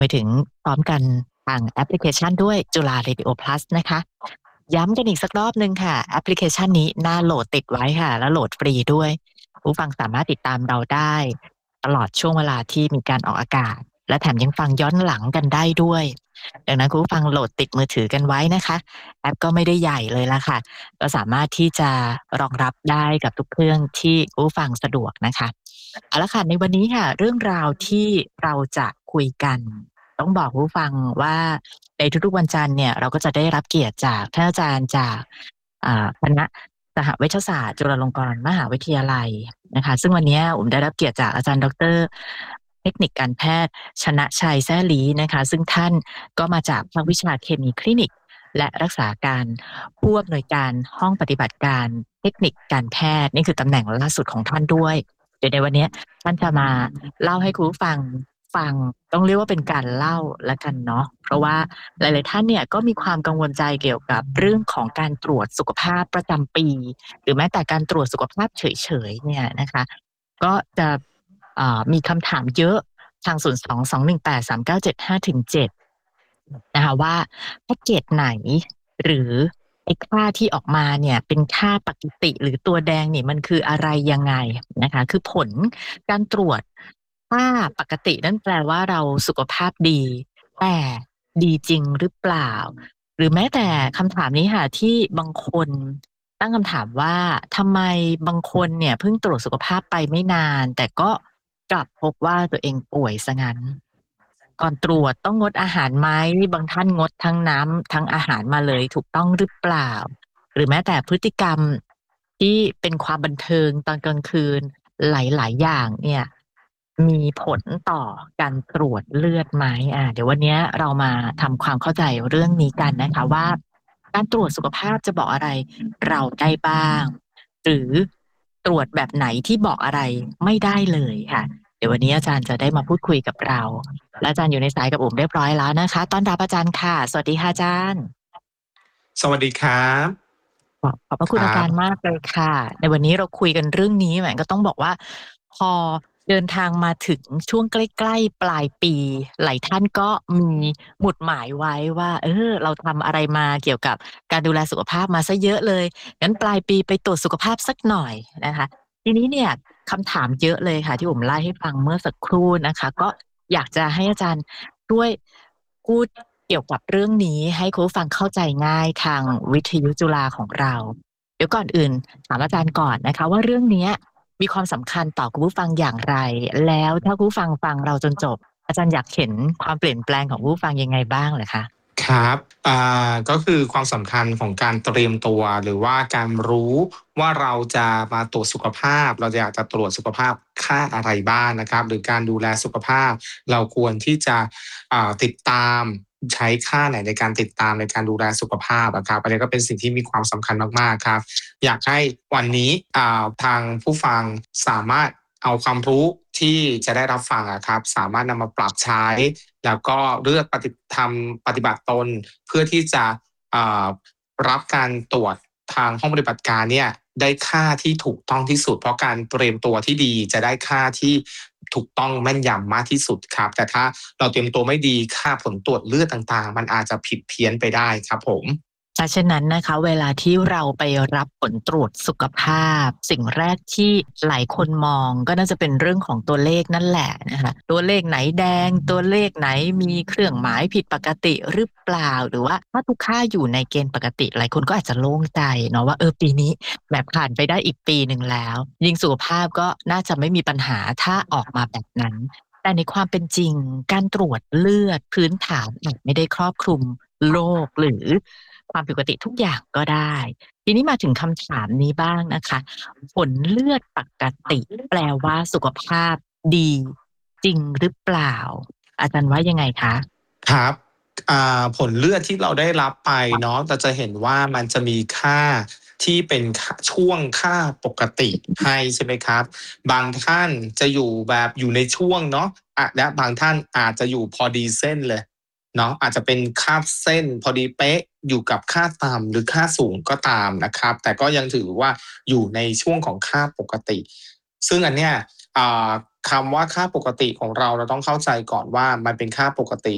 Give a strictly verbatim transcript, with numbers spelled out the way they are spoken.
ไปถึงพร้อมกันทางแอปพลิเคชันด้วยจุฬา Radio Plus นะคะย้ำกันอีกสักรอบหนึ่งค่ะแอปพลิเคชันนี้น่าโหลดติดไว้ค่ะแล้วโหลดฟรีด้วยผู้ฟังสามารถติดตามเราได้ตลอดช่วงเวลาที่มีการออกอากาศและแถมยังฟังย้อนหลังกันได้ด้วยดังนั้นคุณผู้ฟังโหลดติดมือถือกันไว้นะคะแอปก็ไม่ได้ใหญ่เลยละค่ะก็สามารถที่จะรองรับได้กับทุกเครื่องที่คุณผู้ฟังสะดวกนะคะเอาละค่ะในวันนี้ค่ะเรื่องราวที่เราจะคุยกันต้องบอกคุณผู้ฟังว่าในทุกๆวันจันทร์เนี่ยเราก็จะได้รับเกียรติจากท่านอาจารย์จากอ่าคณะสหเวชศาสตร์จุฬาลงกรณ์มหาวิทยาลัยนะคะซึ่งวันนี้ผมได้รับเกียรติจากอาจารย์ดรเทคนิคการแพทย์ชนะชัยแซ่ลีนะคะซึ่งท่านก็มาจากภาควิชาเคมีคลินิกและรักษาการผู้อำนวยการห้องปฏิบัติการเทคนิคการแพทย์นี่คือตำแหน่งล่าสุดของท่านด้วยเดี๋ยวในวันนี้ท่านจะมาเล่าให้คุณผู้ฟังฟังต้องเรียกว่าเป็นการเล่าละกันเนาะเพราะว่าหลายๆท่านเนี่ยก็มีความกังวลใจเกี่ยวกับเรื่องของการตรวจสุขภาพประจำปีหรือแม้แต่การตรวจสุขภาพเฉยๆเนี่ยนะคะก็จะมีคำถามเยอะทางศูนย์ สอง สอง หนึ่ง แปด สาม เก้า เจ็ด ห้า ถึง เจ็ดนะคะว่าแพ็กเกจไหนหรือไอ้ค่าที่ออกมาเนี่ยเป็นค่าปกติหรือตัวแดงเนี่ยมันคืออะไรยังไงนะคะคือผลการตรวจถ้าปกตินั่นแปลว่าเราสุขภาพดีแต่ดีจริงหรือเปล่าหรือแม้แต่คำถามนี้ค่ะที่บางคนตั้งคำถามว่าทำไมบางคนเนี่ยเพิ่งตรวจสุขภาพไปไม่นานแต่ก็กลับพบว่าตัวเองป่วยซะงั้นก่อนตรวจต้องงดอาหารไหมบางท่านงดทั้งน้ำทั้งอาหารมาเลยถูกต้องหรือเปล่าหรือแม้แต่พฤติกรรมที่เป็นความบันเทิงตอนกลางคืนหลายๆอย่างเนี่ยมีผลต่อการตรวจเลือดไหมอ่าเดี๋ยววันนี้เรามาทำความเข้าใจเรื่องนี้กันนะคะว่าการตรวจสุขภาพจะบอกอะไรเราได้บ้างหรือตรวจแบบไหนที่บอกอะไรไม่ได้เลยค่ะเดี๋ยววันนี้อาจารย์จะได้มาพูดคุยกับเราและอาจารย์อยู่ในสายกับผมเรียบร้อยแล้วนะคะต้อนรับอาจารย์ค่ะสวัสดีค่ะอาจารย์สวัสดีครับขอบขอบพระคุณอาจารย์มากเลยค่ะในวันนี้เราคุยกันเรื่องนี้แหมก็ต้องบอกว่าพอเดินทางมาถึงช่วงใกล้ๆปลายปีหลายท่านก็มีหมุดหมายไว้ว่าเออเราทำอะไรมาเกี่ยวกับการดูแลสุขภาพมาซะเยอะเลยงั้นปลายปีไปตรวจสุขภาพสักหน่อยนะคะทีนี้เนี่ยคำถามเยอะเลยค่ะที่ผมไล่ให้ฟังเมื่อสักครู่นะคะก็อยากจะให้อาจารย์ช่วยพูดเกี่ยวกับเรื่องนี้ให้คุณผู้ฟังเข้าใจง่ายทางวิทยุจุฬาของเราเดี๋ยวก่อนอื่นถามอาจารย์ก่อนนะคะว่าเรื่องเนี้ยมีความสำคัญต่อคุณผู้ฟังอย่างไรแล้วถ้าคุณผู้ฟังฟังเราจนจบอาจารย์อยากเห็นความเปลี่ยนแปลงของผู้ฟังยังไงบ้างเหรอคะครับอ่าก็คือความสำคัญของการเตรียมตัวหรือว่าการรู้ว่าเราจะมาตรวจสุขภาพเราอยากจะตรวจสุขภาพค่าอะไรบ้างนะครับหรือการดูแลสุขภาพเราควรที่จะอ่าติดตามใช้ค่าไหนในการติดตามในการดูแลสุขภาพอะครับอันนี้ก็เป็นสิ่งที่มีความสำคัญมากๆครับอยากให้วันนี้อ่าทางผู้ฟังสามารถเอาความรู้ที่จะได้รับฟังอะครับสามารถนำมาปรับใช้แล้วก็เลือกปฏิทำปฏิบัติตนเพื่อที่จะอ่ารับการตรวจทางห้องปฏิบัติการเนี่ยได้ค่าที่ถูกต้องที่สุดเพราะการเตรียมตัวที่ดีจะได้ค่าที่ถูกต้องแม่นยำมากที่สุดครับแต่ถ้าเราเตรียมตัวไม่ดีค่าผลตรวจเลือดต่างๆมันอาจจะผิดเพี้ยนไปได้ครับผมถ้าเช่นนั้นนะคะเวลาที่เราไปรับผลตรวจสุขภาพสิ่งแรกที่หลายคนมองก็น่าจะเป็นเรื่องของตัวเลขนั่นแหละนะคะตัวเลขไหนแดงตัวเลขไหนมีเครื่องหมายผิดปกติหรือเปล่าหรือว่าถ้าทุกค่าอยู่ในเกณฑ์ปกติหลายคนก็อาจจะโล่งใจเนาะว่าเออปีนี้แบบผ่านไปได้อีกปีหนึ่งแล้วยิ่งสุขภาพก็น่าจะไม่มีปัญหาถ้าออกมาแบบนั้นแต่ในความเป็นจริงการตรวจเลือดพื้นฐานอาจไม่ได้ครอบคลุมโรคหรือความผิดปกติทุกอย่างก็ได้ทีนี้มาถึงคำถามนี้บ้างนะคะผลเลือดปกติแปลว่าสุขภาพดีจริงหรือเปล่าอาจารย์ว่ายังไงคะครับอ่าผลเลือดที่เราได้รับไปเนาะเราจะเห็นว่ามันจะมีค่าที่เป็นค่าช่วงค่าปกติให้ใช่ไหมครับบางท่านจะอยู่แบบอยู่ในช่วงเนาะอะและบางท่านอาจจะอยู่พอดีเส้นเลยเนาะอาจจะเป็นค่าเส้นพอดีเป๊ะอยู่กับค่าต่ำหรือค่าสูงก็ตามนะครับแต่ก็ยังถือว่าอยู่ในช่วงของค่าปกติซึ่งอันเนี้ยอ่าคำว่าค่าปกติของเราเราต้องเข้าใจก่อนว่ามันเป็นค่าปกติ